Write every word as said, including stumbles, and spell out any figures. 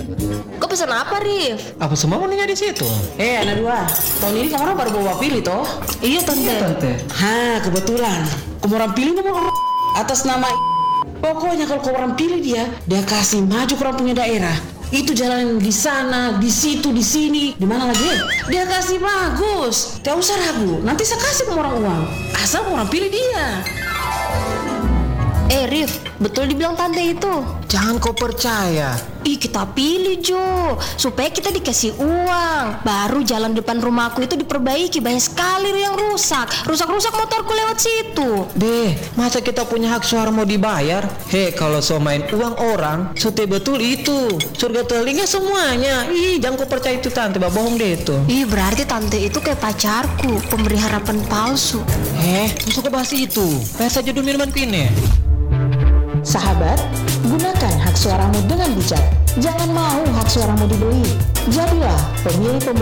Kau pesan apa, Rif? Apa semua maunya di situ? Eh, anak dua. Tahun ini kamu orang baru bawa pilih toh? Iya, Tante. Tante. Hah, kebetulan. Kamu orang pilih nomor atas nama. Pokoknya kalau kau orang pilih dia, dia kasih maju ke orang punya daerah. Itu jalan di sana, di situ, di sini, di mana lagi? Dia kasih bagus. Tidak usah ragu. Nanti saya kasih ke orang uang. Asal orang pilih dia. Eh, Rif, betul dibilang Tante itu. Jangan kau percaya. Ih, kita pilih, Jo. Supaya kita dikasih uang. Baru jalan depan rumahku itu diperbaiki. Banyak sekali yang rusak. Rusak-rusak motorku lewat situ. Deh, masa kita punya hak suara mau dibayar? Hei, kalau so main uang orang, sote betul itu. Surga telinga semuanya. Ih, jangan kau percaya itu Tante, bah bohong deh itu. Ih, berarti Tante itu kayak pacarku. Pemberi harapan palsu. Eh, masa kau bahas itu? Bahas aja dulu minuman ini. Sahabat, gunakan hak suaramu dengan bijak. Jangan mau hak suaramu dibeli. Jadilah pemilih pemilih